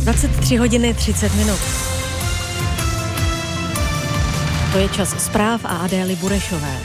23 hodiny 30 minut. To je čas zpráv a Adély Burešové.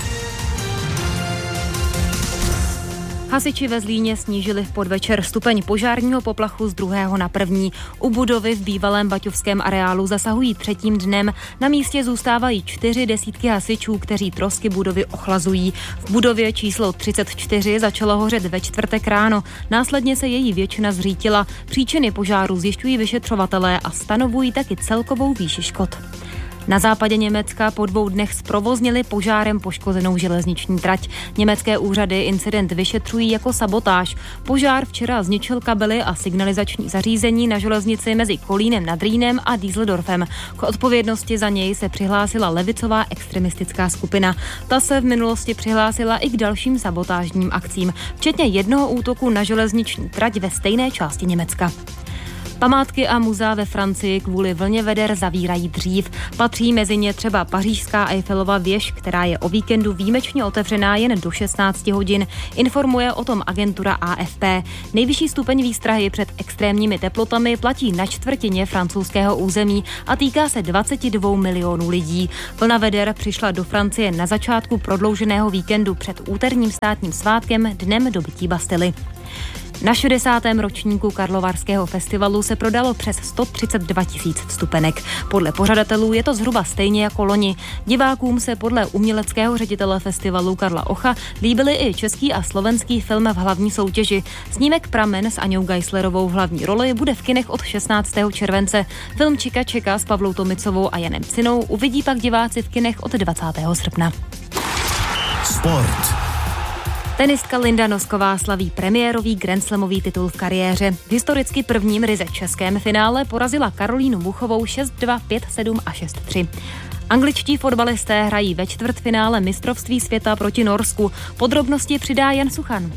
Hasiči ve Zlíně snížili v podvečer stupeň požárního poplachu z 2. na 1. U budovy v bývalém baťovském areálu zasahují 3. dnem. Na místě zůstávají 4 desítky hasičů, kteří trosky budovy ochlazují. V budově číslo 34 začalo hořet ve čtvrtek ráno. Následně se její většina zřítila. Příčiny požáru zjišťují vyšetřovatelé a stanovují taky celkovou výši škod. Na západě Německa po 2 dnech zprovoznili požárem poškozenou železniční trať. Německé úřady incident vyšetřují jako sabotáž. Požár včera zničil kabely a signalizační zařízení na železnici mezi Kolínem nad Rýnem a Düsseldorfem. K odpovědnosti za něj se přihlásila levicová extremistická skupina. Ta se v minulosti přihlásila i k dalším sabotážním akcím, včetně jednoho útoku na železniční trať ve stejné části Německa. Památky a muzea ve Francii kvůli vlně veder zavírají dřív. Patří mezi ně třeba pařížská Eiffelova věž, která je o víkendu výjimečně otevřená jen do 16 hodin. Informuje o tom agentura AFP. Nejvyšší stupeň výstrahy před extrémními teplotami platí na čtvrtině francouzského území a týká se 22 milionů lidí. Vlna veder přišla do Francie na začátku prodlouženého víkendu před úterním státním svátkem Dnem dobytí Bastily. Na 60. ročníku Karlovarského festivalu se prodalo přes 132 000 vstupenek. Podle pořadatelů je to zhruba stejně jako loni. Divákům se podle uměleckého ředitele festivalu Karla Ocha líbily i český a slovenský film v hlavní soutěži. Snímek Pramen s Aňou Geislerovou v hlavní roli bude v kinech od 16. července. Film Čika čeka s Pavlou Tomicovou a Janem Cinou uvidí pak diváci v kinech od 20. srpna. Sport. Tenistka Linda Nosková slaví premiérový grandslamový titul v kariéře. V historicky prvním ryze českém finále porazila Karolínu Muchovou 6-2, 5-7 a 6-3. Angličtí fotbalisté hrají ve čtvrtfinále mistrovství světa proti Norsku. Podrobnosti přidá Jan Suchan.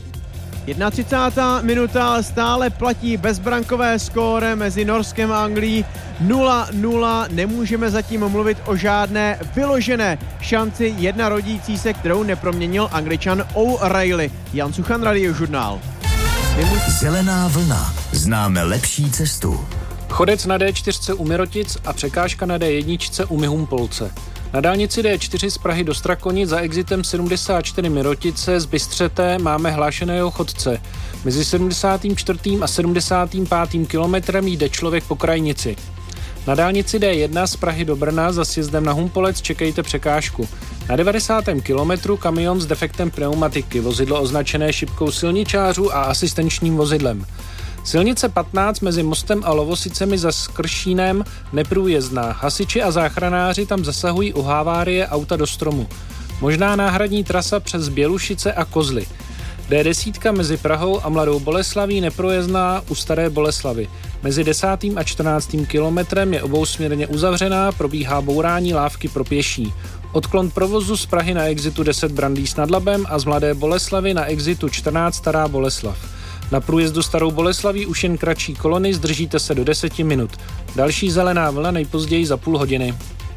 31. minuta, stále platí bezbrankové skóre mezi Norskem a Anglií 0-0. Nemůžeme zatím mluvit o žádné vyložené šanci, jedna rodící se, kterou neproměnil Angličan O'Reilly. Jan Suchan, Radiožurnál. Zelená vlna. Známe lepší cestu. Chodec na D4 u Mirotic a překážka na D1 u Mihumpolce. Na dálnici D4 z Prahy do Strakonic za exitem 74 Mirotice z Bystřete máme hlášeného chodce. Mezi 74. a 75. kilometrem jde člověk po krajnici. Na dálnici D1 z Prahy do Brna za sjezdem na Humpolec čekejte překážku. Na 90. kilometru kamion s defektem pneumatiky, vozidlo označené šipkou silničářů a asistenčním vozidlem. Silnice 15 mezi Mostem a Lovosicemi za Skršínem neprůjezdná. Hasiči a záchranáři tam zasahují u havárie auta do stromu. Možná náhradní trasa přes Bělušice a Kozly. D10 mezi Prahou a Mladou Boleslaví neprůjezdná u Staré Boleslavy. Mezi 10. a 14. kilometrem je obousměrně uzavřená, probíhá bourání lávky pro pěší. Odklon provozu z Prahy na exitu 10 Brandýs nad Labem a z Mladé Boleslavy na exitu 14 Stará Boleslav. Na průjezdu Starou Boleslaví už jen kratší kolony, zdržíte se do 10 minut. Další zelená vlna nejpozději za půl hodiny.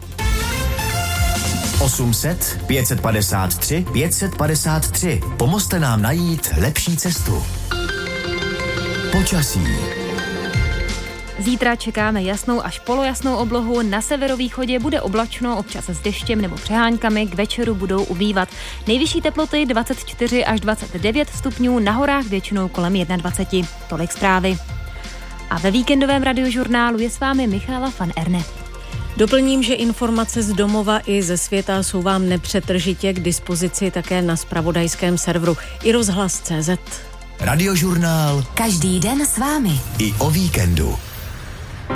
800 553 553. Pomozte nám najít lepší cestu. Počasí. Zítra čekáme jasnou až polojasnou oblohu, na severovýchodě bude oblačno, občas s deštěm nebo přeháňkami, k večeru budou ubývat. Nejvyšší teploty 24 až 29 stupňů, na horách většinou kolem 21. Tolik zprávy. A ve víkendovém radiožurnálu je s vámi Michála van Erne. Doplním, že informace z domova i ze světa jsou vám nepřetržitě k dispozici také na zpravodajském serveru iRozhlas.cz. Radiožurnál. Každý den s vámi. I o víkendu.